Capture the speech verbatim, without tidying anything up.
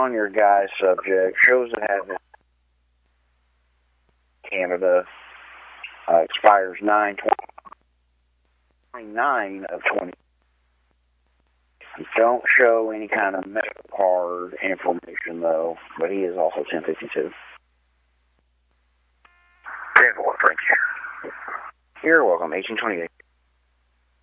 on your guy's subject, shows that have Canada uh, expires nine twenty-nine of twenty. Don't show any kind of medical card information, though, but he is also ten fifty-two. ten four, thank you. You're welcome, eighteen twenty-eight.